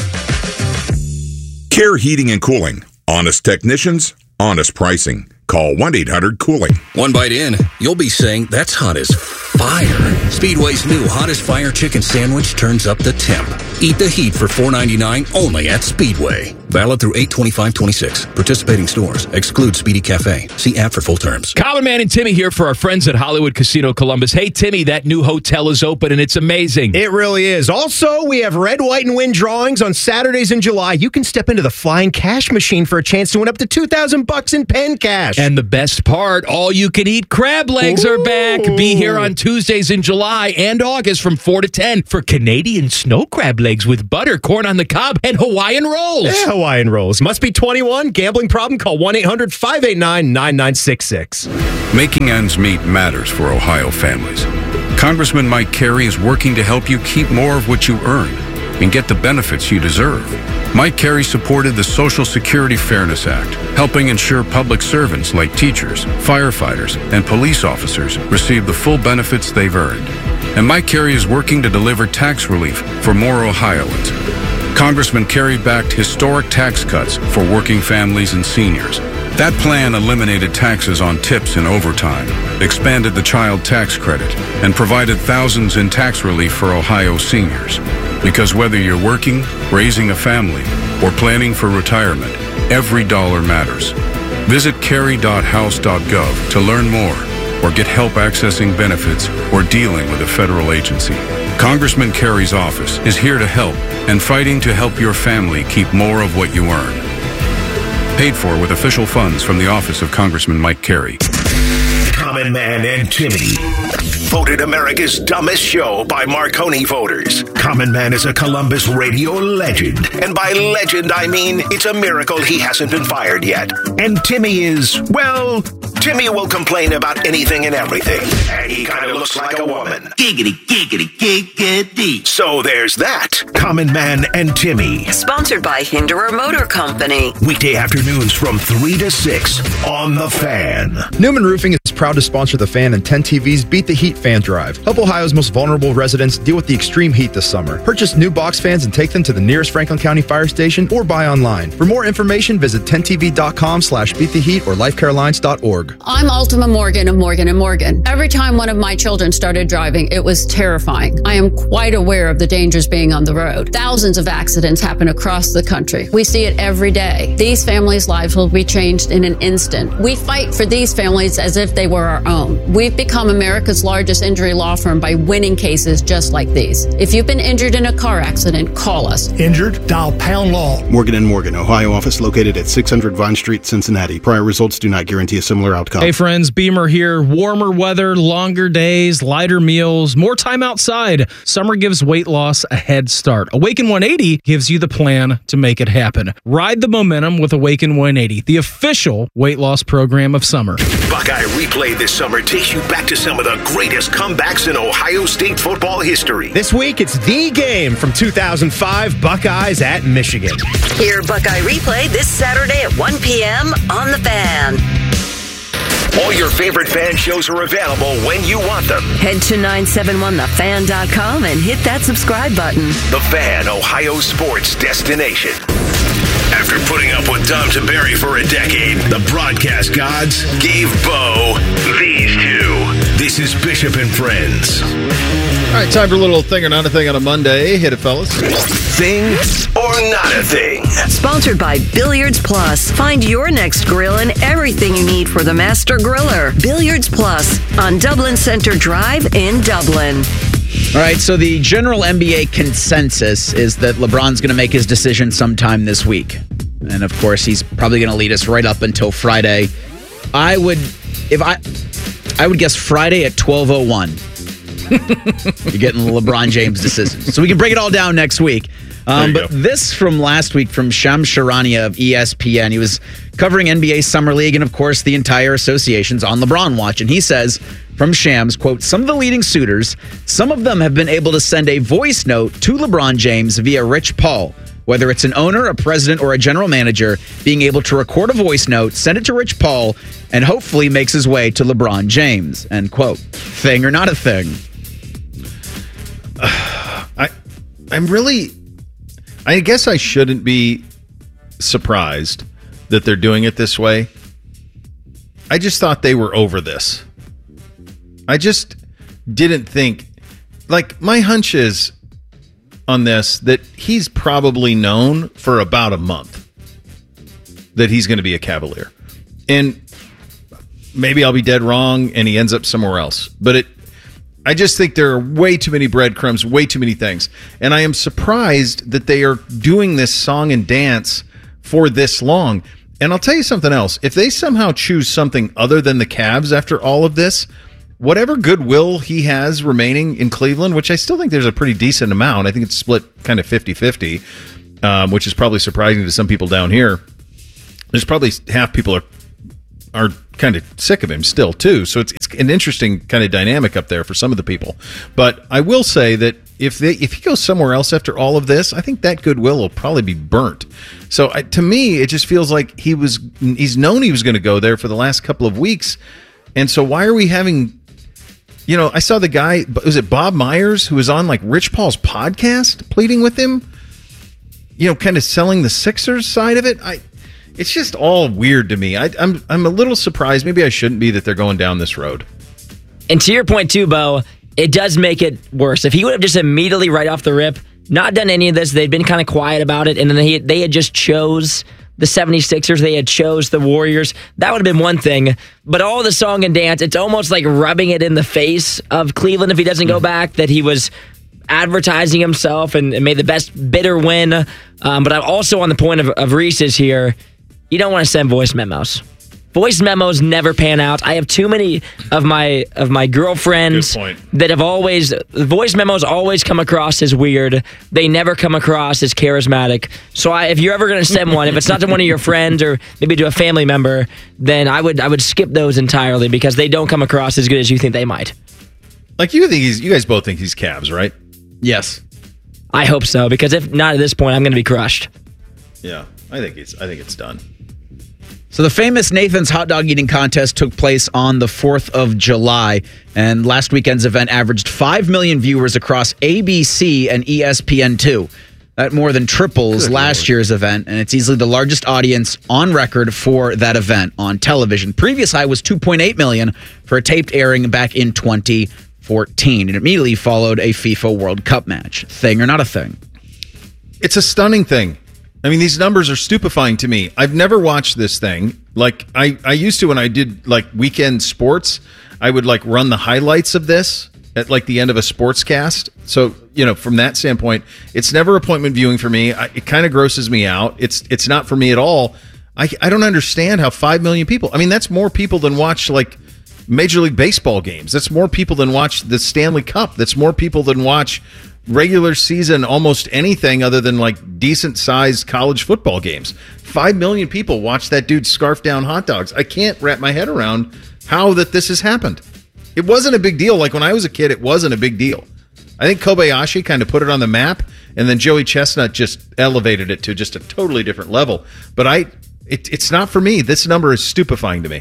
Care Heating and Cooling. Honest technicians, honest pricing. Call one eight hundred cooling. One bite in, you'll be saying, that's hot as f***. fire. Speedway's new hottest fire chicken sandwich turns up the temp. Eat the heat for four ninety-nine only at Speedway. Valid through eight twenty-five twenty-six. Participating stores. Exclude Speedy Cafe. See app for full terms. Common Man and Timmy here for our friends at Hollywood Casino Columbus. Hey, Timmy, that new hotel is open and it's amazing. It really is. Also, we have red, white, and win drawings on Saturdays in July. You can step into the flying cash machine for a chance to win up to two thousand bucks in pen cash. And the best part, all you can eat crab legs Ooh. are back. Be here on Tuesdays in July and August from four to ten for Canadian snow crab legs with butter, corn on the cob, and Hawaiian rolls. Yeah, Hawaiian rolls. Must be twenty-one. Gambling problem? Call one eight hundred five eight nine nine nine six six. Making ends meet matters for Ohio families. Congressman Mike Carey is working to help you keep more of what you earn and get the benefits you deserve. Mike Carey supported the Social Security Fairness Act, helping ensure public servants like teachers, firefighters, and police officers receive the full benefits they've earned. And Mike Carey is working to deliver tax relief for more Ohioans. Congressman Carey backed historic tax cuts for working families and seniors. That plan eliminated taxes on tips and overtime, expanded the child tax credit, and provided thousands in tax relief for Ohio seniors. Because whether you're working, raising a family, or planning for retirement, every dollar matters. Visit carey dot house dot gov to learn more or get help accessing benefits or dealing with a federal agency. Congressman Carey's office is here to help and fighting to help your family keep more of what you earn. Paid for with official funds from the office of Congressman Mike Carey. Common Man and Timmy. Voted America's dumbest show by Marconi voters. Common Man is a Columbus radio legend. And by legend, I mean it's a miracle he hasn't been fired yet. And Timmy is, well, Timmy will complain about anything and everything. And he kind of looks like a woman. Giggity, giggity, giggity. So there's that. Common Man and Timmy. Sponsored by Hinderer Motor Company. Weekday afternoons from three to six on The Fan. Newman Roofing is proud to sponsor The Fan and ten T V's Beat the Heat Fan Drive. Help Ohio's most vulnerable residents deal with the extreme heat this summer. Purchase new box fans and take them to the nearest Franklin County Fire Station or buy online. For more information, visit ten T V dot com slash beat the heat or life care alliance dot org. I'm Ultima Morgan of Morgan and Morgan. Every time one of my children started driving, it was terrifying. I am quite aware of the dangers being on the road. Thousands of accidents happen across the country. We see it every day. These families' lives will be changed in an instant. We fight for these families as if they were our own. We've become America's largest injury law firm by winning cases just like these. If you've been injured in a car accident, call us. Injured? Dial Pound Law. Morgan and Morgan, Ohio office located at six hundred Vine Street, Cincinnati. Prior results do not guarantee a similar outcome. Hey friends, Beamer here. Warmer weather, longer days, lighter meals, more time outside. Summer gives weight loss a head start. Awaken one eighty gives you the plan to make it happen. Ride the momentum with Awaken one eighty, the official weight loss program of summer. Buckeye Replay this summer takes you back to some of the greatest comebacks in Ohio State football history. This week, it's the game from two thousand five, Buckeyes at Michigan. Hear Buckeye Replay this Saturday at one p.m. on The Fan. All your favorite fan shows are available when you want them. Head to nine seven one the fan dot com and hit that subscribe button. The Fan, Ohio sports destination. After putting up with Dom Tiberi for a decade, the broadcast gods gave Bo these two. This is Bishop and Friends. All right, time for a little thing or not a thing on a Monday. Hit it, fellas. Thing or not a thing. Sponsored by Billiards Plus. Find your next grill and everything you need for the master griller. Billiards Plus on Dublin Center Drive in Dublin. All right, so the general N B A consensus is that LeBron's going to make his decision sometime this week. And of course, he's probably going to lead us right up until Friday. I would, if I, I would guess Friday at twelve oh one. You're getting the LeBron James decision. So we can break it all down next week. Um, but go. This from last week from Shams Charania of E S P N. He was covering N B A Summer League and, of course, the entire association's on LeBron watch. And he says, from Shams, quote, some of the leading suitors, some of them have been able to send a voice note to LeBron James via Rich Paul. Whether it's an owner, a president, or a general manager, being able to record a voice note, send it to Rich Paul, and hopefully makes his way to LeBron James, end quote. Thing or not a thing? I, I'm really, I guess I shouldn't be surprised that they're doing it this way. I just thought they were over this. I just, didn't think, like, my hunch is on this that he's probably known for about a month that he's going to be a Cavalier. And maybe I'll be dead wrong and he ends up somewhere else. But it, I just think there are way too many breadcrumbs, way too many things. And I am surprised that they are doing this song and dance for this long. And I'll tell you something else. If they somehow choose something other than the Cavs after all of this, whatever goodwill he has remaining in Cleveland, which I still think there's a pretty decent amount. I think it's split kind of fifty-fifty, um, which is probably surprising to some people down here. There's probably half people are are kind of sick of him still, too. So it's, it's an interesting kind of dynamic up there for some of the people. But I will say that if they if he goes somewhere else after all of this, I think that goodwill will probably be burnt. So I, to me, it just feels like he was he's known he was going to go there for the last couple of weeks. And so why are we having, you know, I saw the guy, was it Bob Myers, who was on like Rich Paul's podcast pleading with him, you know, kind of selling the Sixers side of it. I It's just all weird to me. I, I'm I'm a little surprised. Maybe I shouldn't be that they're going down this road. And to your point too, Bo, it does make it worse. If he would have just immediately right off the rip not done any of this, they'd been kind of quiet about it, and then they, they had just chose the seventy-sixers, they had chose the Warriors, that would have been one thing. But all the song and dance, it's almost like rubbing it in the face of Cleveland if he doesn't go back, that he was advertising himself and, and made the best bidder win. Um, but I'm also on the point of, of Reese's here. You don't want to send voice memos. Voice memos never pan out. I have too many of my of my girlfriends that have always, voice memos always come across as weird. They never come across as charismatic. So I, if you're ever going to send one, if it's not to one of your friends or maybe to a family member, then I would I would skip those entirely because they don't come across as good as you think they might. Like you think he's, you guys both think he's Cavs, right? Yes. I hope so, because if not at this point, I'm going to be crushed. Yeah, I think it's I think it's done. So the famous Nathan's hot dog eating contest took place on the fourth of July, and last weekend's event averaged five million viewers across A B C and E S P N two. That more than triples Good last Lord. year's event, and it's easily the largest audience on record for that event on television. Previous high was two point eight million for a taped airing back in twenty fourteen, and immediately followed a FIFA World Cup match. Thing or not a thing? It's a stunning thing. I mean, these numbers are stupefying to me. I've never watched this thing. Like, I, I used to when I did, like, weekend sports, I would, like, run the highlights of this at, like, the end of a sportscast. So, you know, from that standpoint, it's never appointment viewing for me. I, it kind of grosses me out. It's it's not for me at all. I, I don't understand how five million people, I mean, that's more people than watch, like, Major League Baseball games. That's more people than watch the Stanley Cup. That's more people than watch regular season almost anything other than like decent sized college football games. Five million people watch that dude scarf down hot dogs. I can't wrap my head around how that this has happened. It wasn't a big deal. Like when I was a kid, it wasn't a big deal. I think Kobayashi kind of put it on the map, and then Joey Chestnut just elevated it to just a totally different level. But I, it, it's not for me. This number is stupefying to me.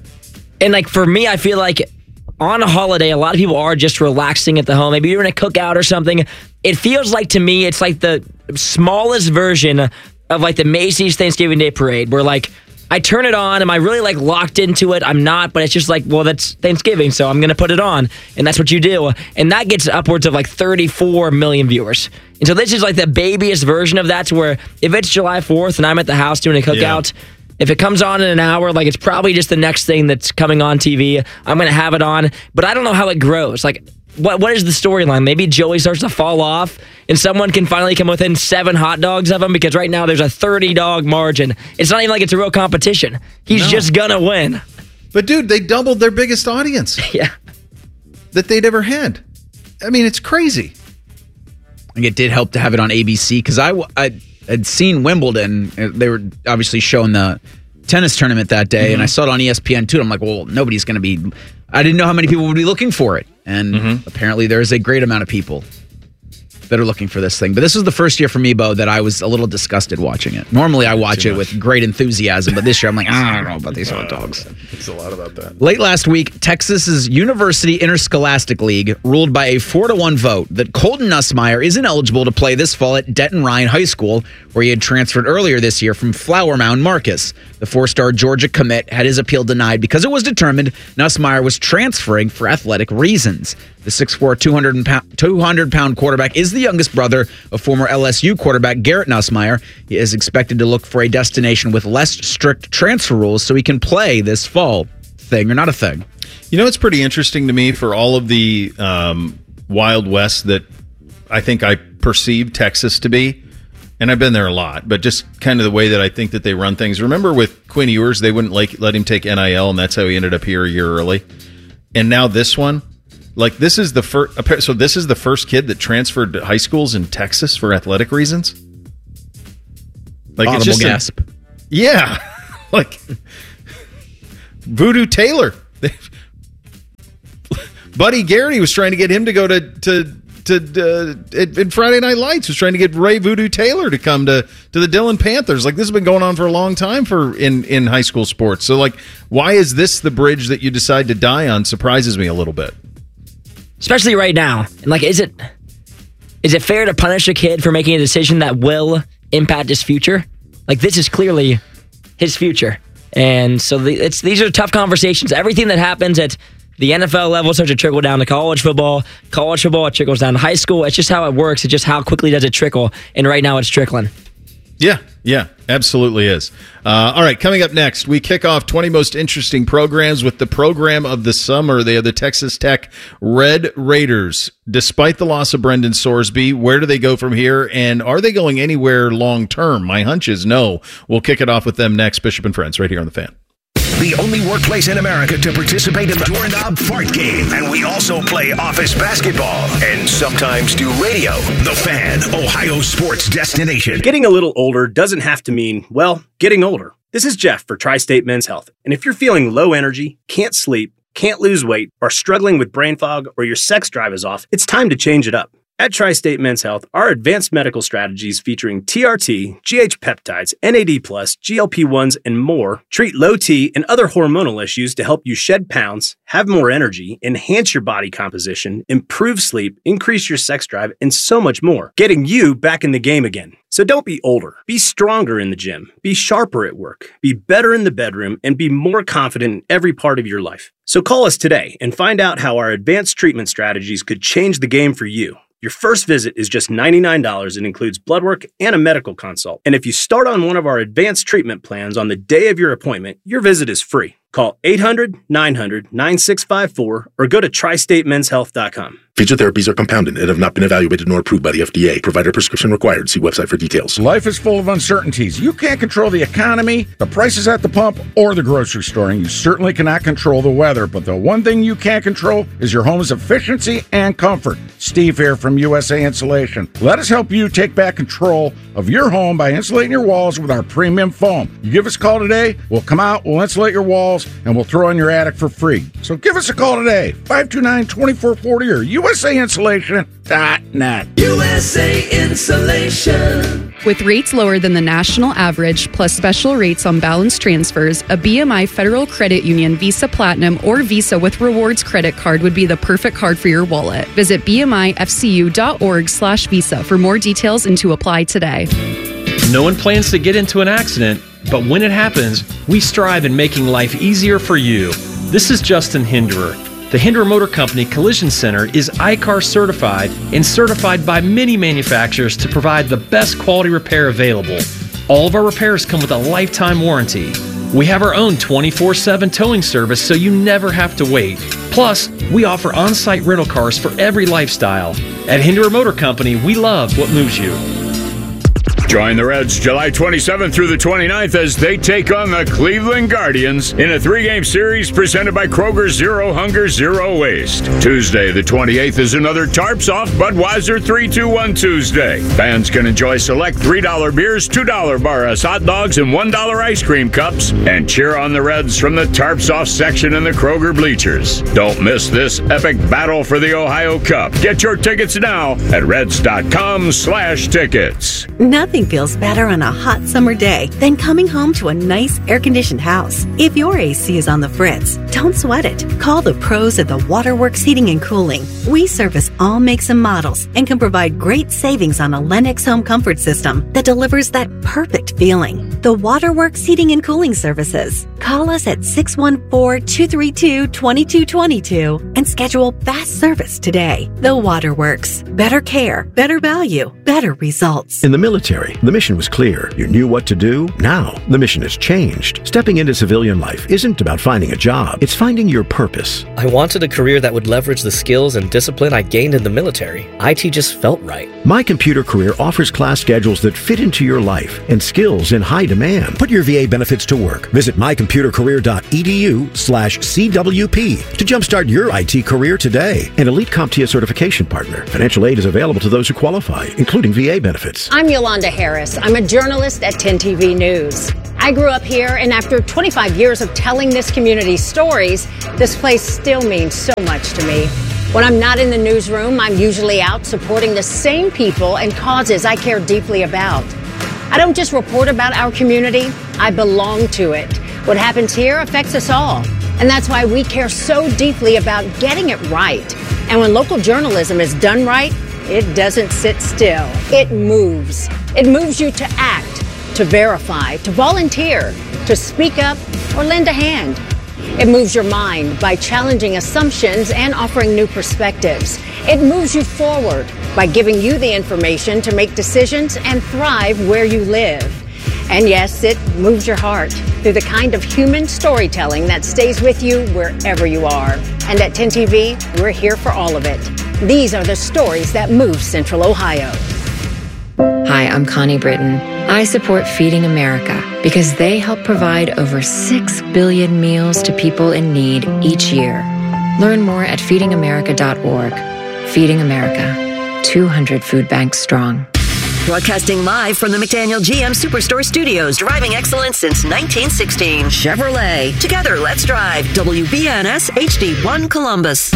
And like for me, I feel like on a holiday, a lot of people are just relaxing at the home. Maybe you're in a cookout or something. It feels like to me, it's like the smallest version of like the Macy's Thanksgiving Day Parade, where like I turn it on. Am I really like locked into it? I'm not, but it's just like, well, that's Thanksgiving, so I'm going to put it on. And that's what you do. And that gets upwards of like thirty-four million viewers. And so this is like the babyest version of that, to where if it's July fourth and I'm at the house doing a cookout, yeah. If it comes on in an hour, like it's probably just the next thing that's coming on T V. I'm going to have it on, but I don't know how it grows. Like, what what is the storyline? Maybe Joey starts to fall off and someone can finally come within seven hot dogs of him, because right now there's a thirty dog margin. It's not even like it's a real competition. He's no. just going to win. But dude, they doubled their biggest audience. Yeah. That they'd ever had. I mean, it's crazy. I think it did help to have it on A B C, because I, I had seen Wimbledon. They were obviously showing the tennis tournament that day, mm-hmm. and I saw it on E S P N two. And I'm like, well, nobody's going to be... I didn't know how many people would be looking for it. And mm-hmm. apparently there's a great amount of people. that are looking for this thing. But this was the first year for me, Bo, that I was a little disgusted watching it. Normally I watch it with great enthusiasm, but this year I'm like, I don't know about these hot dogs. It's a lot about that. Late last week, Texas's University Interscholastic League ruled by a four to one vote that Colton Nussmeier isn't eligible to play this fall at Denton Ryan High School, where he had transferred earlier this year from Flower Mound Marcus. The four-star Georgia commit had his appeal denied because it was determined Nussmeier was transferring for athletic reasons. The six foot four, two hundred pound quarterback is the youngest brother of former L S U quarterback Garrett Nussmeier. He is expected to look for a destination with less strict transfer rules so he can play this fall. Thing or not a thing? You know, it's pretty interesting to me for all of the um, Wild West that I think I perceive Texas to be. And I've been there a lot, but just kind of the way that I think that they run things. Remember with Quinn Ewers, they wouldn't like let him take N I L, and that's how he ended up here a year early. And now this one, like this is the first. So this is the first kid that transferred to high schools in Texas for athletic reasons. Like Audible it's just gasp. A, yeah, like Voodoo Taylor, Buddy Garrity was trying to get him to go to to. To uh, in Friday Night Lights was trying to get Ray Voodoo Taylor to come to to the Dillon Panthers. Like this has been going on for a long time for in in high school sports. So like, why is this the bridge that you decide to die on? Surprises me a little bit, especially right now. And like, is it is it fair to punish a kid for making a decision that will impact his future? Like this is clearly his future, and so the, it's these are tough conversations. Everything that happens at the N F L level starts to trickle down to college football. College football, it trickles down to high school. It's just how it works. It's just how quickly does it trickle. And right now it's trickling. Yeah, yeah, absolutely is. Uh, all right, coming up next, we kick off twenty most interesting programs with the program of the summer. They are the Texas Tech Red Raiders. Despite the loss of Brendan Sorsby, where do they go from here? And are they going anywhere long term? My hunch is no. We'll kick it off with them next. Bishop and Friends, right here on The Fan. The only workplace in America to participate in the Doorknob Fart Game. And we also play office basketball and sometimes do radio. The Fan, Ohio sports destination. Getting a little older doesn't have to mean, well, getting older. This is Jeff for Tri-State Men's Health. And if you're feeling low energy, can't sleep, can't lose weight, are struggling with brain fog, or your sex drive is off, it's time to change it up. At Tri-State Men's Health, our advanced medical strategies featuring T R T, G H peptides, N A D plus, G L P ones, and more treat low T and other hormonal issues to help you shed pounds, have more energy, enhance your body composition, improve sleep, increase your sex drive, and so much more, getting you back in the game again. So don't be older. Be stronger in the gym. Be sharper at work. Be better in the bedroom, and be more confident in every part of your life. So call us today and find out how our advanced treatment strategies could change the game for you. Your first visit is just ninety-nine dollars and includes blood work and a medical consult. And if you start on one of our advanced treatment plans on the day of your appointment, your visit is free. Call eight hundred, nine hundred, nine six five four or go to tri state men's health dot com. Feature therapies are compounded and have not been evaluated nor approved by the F D A. Provider prescription required. See website for details. Life is full of uncertainties. You can't control the economy, the prices at the pump, or the grocery store, and you certainly cannot control the weather. But the one thing you can control is your home's efficiency and comfort. Steve here from U S A Insulation. Let us help you take back control of your home by insulating your walls with our premium foam. You give us a call today, we'll come out, we'll insulate your walls, and we'll throw in your attic for free. So give us a call today, five two nine, two four four zero or U S A insulation dot net. U S A Insulation. With rates lower than the national average, plus special rates on balance transfers, a B M I Federal Credit Union Visa Platinum or Visa with Rewards credit card would be the perfect card for your wallet. Visit B M I F C U dot org slash visa for more details and to apply today. No one plans to get into an accident, but when it happens, we strive in making life easier for you. This is Justin Hinderer. The Hinderer Motor Company Collision Center is I CAR certified and certified by many manufacturers to provide the best quality repair available. All of our repairs come with a lifetime warranty. We have our own twenty-four seven towing service so you never have to wait. Plus, we offer on-site rental cars for every lifestyle. At Hinderer Motor Company, we love what moves you. Join the Reds July twenty-seventh through the twenty-ninth as they take on the Cleveland Guardians in a three-game series presented by Kroger Zero Hunger, Zero Waste. Tuesday, the twenty-eighth, is another Tarps Off Budweiser three two one Tuesday. Fans can enjoy select three dollar beers, two dollar Barras hot dogs, and one dollar ice cream cups, and cheer on the Reds from the Tarps Off section in the Kroger bleachers. Don't miss this epic battle for the Ohio Cup. Get your tickets now at reds.com slash tickets. Nothing feels better on a hot summer day than coming home to a nice air-conditioned house. If your A C is on the fritz, don't sweat it. Call the pros at the Waterworks Heating and Cooling. We service all makes and models and can provide great savings on a Lennox home comfort system that delivers that perfect feeling. The Waterworks Heating and Cooling Services. Call us at six one four, two three two, two two two two and schedule fast service today. The Waterworks. Better care, better value, better results. In the military, the mission was clear. You knew what to do. Now, the mission has changed. Stepping into civilian life isn't about finding a job. It's finding your purpose. I wanted a career that would leverage the skills and discipline I gained in the military. I T just felt right. My Computer Career offers class schedules that fit into your life and skills in high demand. Put your V A benefits to work. Visit mycomputercareer.edu slash CWP to jumpstart your I T career today. An Elite CompTIA certification partner. Financial aid is available to those who qualify, including V A benefits. I'm Yolanda Harris. I'm a journalist at ten T V News. I grew up here, and after twenty-five years of telling this community's stories, this place still means so much to me. When I'm not in the newsroom, I'm usually out supporting the same people and causes I care deeply about. I don't just report about our community, I belong to it. What happens here affects us all, and that's why we care so deeply about getting it right. And when local journalism is done right, it doesn't sit still. It moves. It moves you to act, to verify, to volunteer, to speak up, or lend a hand. It moves your mind by challenging assumptions and offering new perspectives. It moves you forward by giving you the information to make decisions and thrive where you live. And yes, it moves your heart through the kind of human storytelling that stays with you wherever you are. And at ten T V, we're here for all of it. These are the stories that move Central Ohio. Hi, I'm Connie Britton. I support Feeding America because they help provide over six billion meals to people in need each year. Learn more at feeding america dot org. Feeding America, two hundred food banks strong. Broadcasting live from the McDaniel G M Superstore Studios, driving excellence since nineteen sixteen. Chevrolet. Together, let's drive. W B N S H D one Columbus.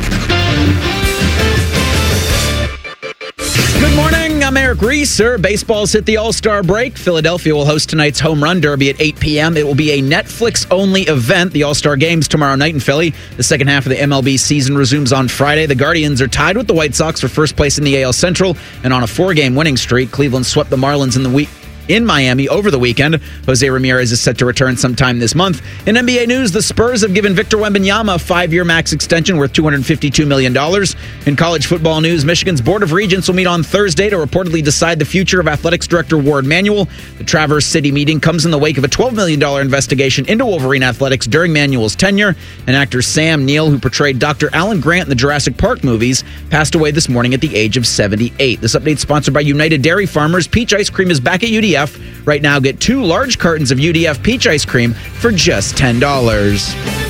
Good morning, I'm Eric Reeser. Baseball's hit the All-Star break. Philadelphia will host tonight's Home Run Derby at eight p.m. It will be a Netflix-only event. The All-Star Game's tomorrow night in Philly. The second half of the M L B season resumes on Friday. The Guardians are tied with the White Sox for first place in the A L Central and on a four-game winning streak. Cleveland swept the Marlins in the week. In Miami over the weekend. Jose Ramirez is set to return sometime this month. In N B A news, the Spurs have given Victor Wembanyama a five-year max extension worth two hundred fifty-two million dollars. In college football news, Michigan's Board of Regents will meet on Thursday to reportedly decide the future of athletics director Ward Manuel. The Traverse City meeting comes in the wake of a twelve million dollars investigation into Wolverine athletics during Manuel's tenure. And actor Sam Neill, who portrayed Doctor Alan Grant in the Jurassic Park movies, passed away this morning at the age of seventy-eight. This update is sponsored by United Dairy Farmers. Peach ice cream is back at U D F. Right now, get two large cartons of U D F peach ice cream for just ten dollars.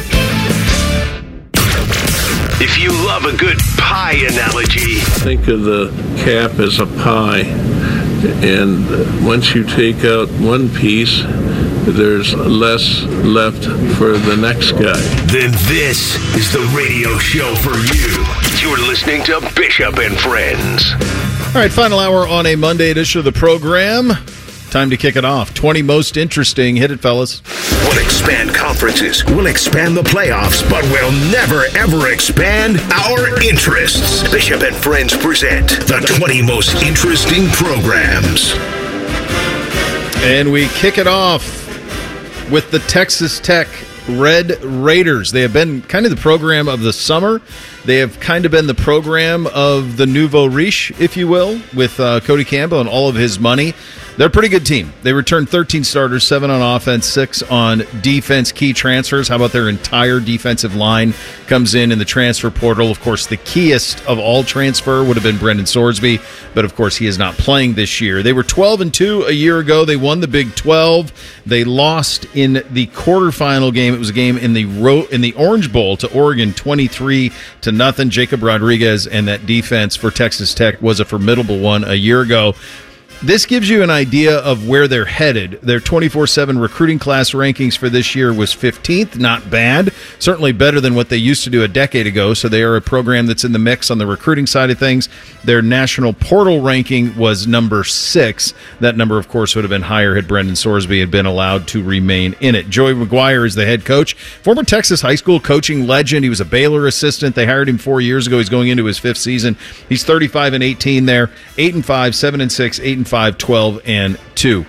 If you love a good pie analogy, think of the cap as a pie, and once you take out one piece, there's less left for the next guy. Then this is the radio show for you. You're listening to Bishop and Friends. All right, final hour on a Monday edition of the program. Time to kick it off. twenty most interesting. Hit it, fellas. We'll expand conferences. We'll expand the playoffs, but we'll never, ever expand our interests. Bishop and Friends present the twenty most interesting programs. And we kick it off with the Texas Tech Red Raiders. They have been kind of the program of the summer. They have kind of been the program of the nouveau riche, if you will, with uh, Cody Campbell and all of his money They're a pretty good team. They returned thirteen starters, seven on offense, six on defense. Key transfers. How about their entire defensive line comes in in the transfer portal? Of course, the keyest of all transfer would have been Brendan Sorsby, but of course he is not playing this year. They were twelve and two a year ago. They won the Big twelve. They lost in the quarterfinal game. It was a game in the Ro- in the Orange Bowl to Oregon, twenty-three to nothing. Jacob Rodriguez and that defense for Texas Tech was a formidable one a year ago. This gives you an idea of where they're headed. Their twenty-four seven recruiting class rankings for this year was fifteenth. Not bad. Certainly better than what they used to do a decade ago. So they are a program that's in the mix on the recruiting side of things. Their national portal ranking was number six. That number, of course, would have been higher had Brendan Sorsby had been allowed to remain in it. Joey McGuire is the head coach. Former Texas high school coaching legend. He was a Baylor assistant. They hired him four years ago. He's going into his fifth season. He's thirty-five and eighteen there. eight and five, seven and six, eight and five, twelve and two.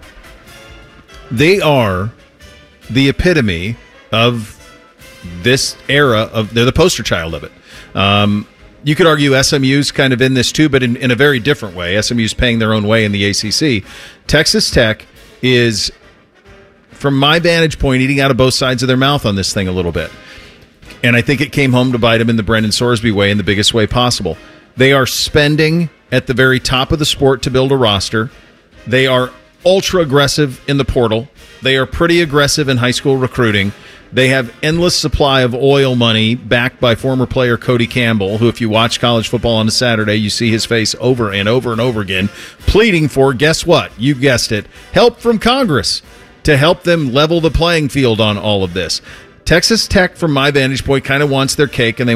They are the epitome of this era of they're the poster child of it. Um, you could argue S M U's kind of in this too, but in, in a very different way. S M U's paying their own way in the A C C. Texas Tech is, from my vantage point, eating out of both sides of their mouth on this thing a little bit. And I think it came home to bite them in the Brendan Sorsby way in the biggest way possible. They are spending at the very top of the sport to build a roster. They are ultra aggressive in the portal. They are pretty aggressive in high school recruiting. They have endless supply of oil money backed by former player Cody Campbell, who, if you watch college football on a Saturday, you see his face over and over and over again, pleading for, guess what? You guessed it, help from Congress to help them level the playing field on all of this. Texas Tech, from my vantage point, kind of wants their cake and they